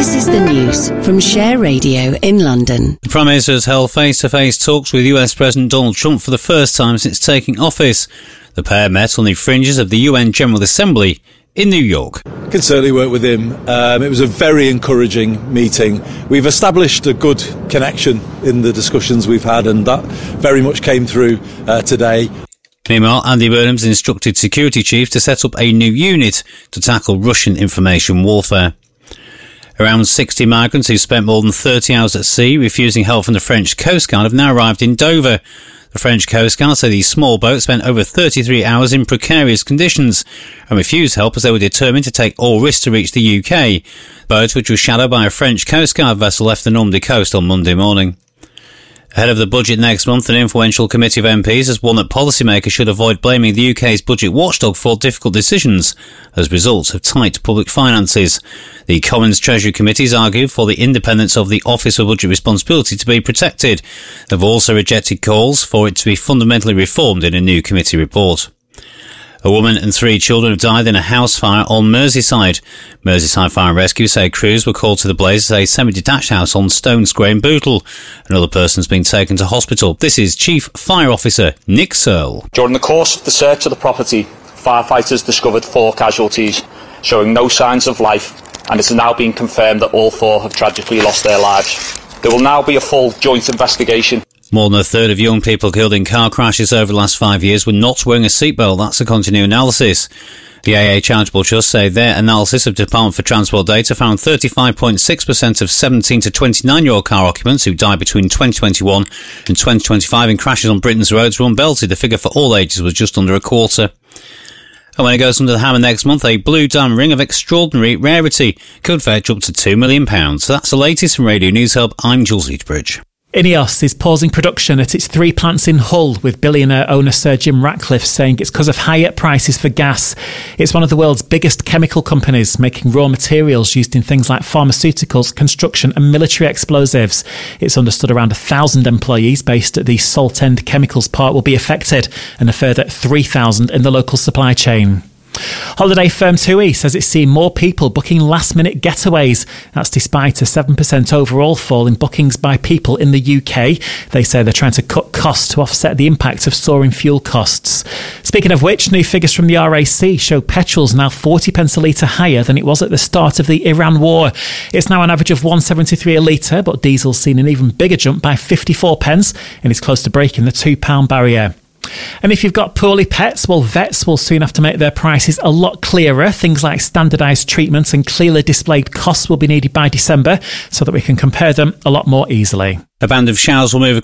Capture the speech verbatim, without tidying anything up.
This is the news from Share Radio in London. The Prime Minister has held face-to-face talks with U S President Donald Trump for the first time since taking office. The pair met on the fringes of the U N General Assembly in New York. I can certainly work with him. Um, it was a very encouraging meeting. We've established a good connection in the discussions we've had, and that very much came through uh, today. Meanwhile, Andy Burnham's instructed security chiefs to set up a new unit to tackle Russian information warfare. Around sixty migrants who spent more than thirty hours at sea refusing help from the French Coast Guard have now arrived in Dover. The French Coast Guard say these small boats spent over thirty-three hours in precarious conditions and refused help as they were determined to take all risks to reach the U K. The boat, which was shadowed by a French Coast Guard vessel, left the Normandy coast on Monday morning. Ahead of the budget next month, an influential committee of M Ps has warned that policymakers should avoid blaming the U K's budget watchdog for difficult decisions as results of tight public finances. The Commons Treasury Committees argued for the independence of the Office for Budget Responsibility to be protected. They've also rejected calls for it to be fundamentally reformed in a new committee report. A woman and three children have died in a house fire on Merseyside. Merseyside Fire and Rescue say crews were called to the blaze at a semi-detached house on Stone Square in Bootle. Another person's been taken to hospital. This is Chief Fire Officer Nick Searle. During the course of the search of the property, firefighters discovered four casualties, showing no signs of life, and it's now been confirmed that all four have tragically lost their lives. There will now be a full joint investigation. More than a third of young people killed in car crashes over the last five years were not wearing a seatbelt. That's according to new analysis. The A A Charitable Trust say their analysis of Department for Transport data found thirty-five point six percent of seventeen to twenty-nine-year-old car occupants who died between twenty twenty-one and twenty twenty-five in crashes on Britain's roads were unbelted. The figure for all ages was just under a quarter. And when it goes under the hammer next month, a blue diamond ring of extraordinary rarity could fetch up to two million pounds. So that's the latest from Radio News Hub. I'm Jules Eatbridge. Ineos is pausing production at its three plants in Hull, with billionaire owner Sir Jim Ratcliffe saying it's because of higher prices for gas. It's one of the world's biggest chemical companies, making raw materials used in things like pharmaceuticals, construction and military explosives. It's understood around a thousand employees based at the Saltend Chemicals Park will be affected, and a further three thousand in the local supply chain. Holiday firm TUI says it's seeing more people booking last-minute getaways. That's despite a seven percent overall fall in bookings by people in the U K. They say they're trying to cut costs to offset the impact of soaring fuel costs. Speaking of which, new figures from the R A C show petrol's now forty pence a litre higher than it was at the start of the Iran war. It's now an average of one seventy-three a litre, but diesel's seen an even bigger jump by fifty-four pence and is close to breaking the two pound barrier. And if you've got poorly pets, well, vets will soon have to make their prices a lot clearer. Things like standardised treatments and clearly displayed costs will be needed by December so that we can compare them a lot more easily. A band of showers will move across